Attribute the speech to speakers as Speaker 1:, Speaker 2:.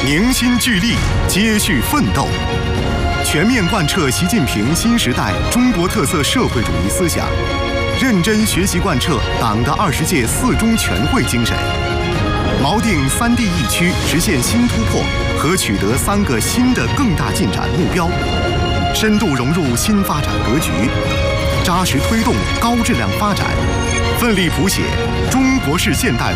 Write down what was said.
Speaker 1: 凝心聚力，接续奋斗，全面贯彻习近平新时代中国特色社会主义思想，认真学习贯彻党的20届4中全会精神，锚定3地一区实现新突破和取得3个新的更大进展目标，深度融入新发展格局，扎实推动高质量发展，奋力谱写中国式现代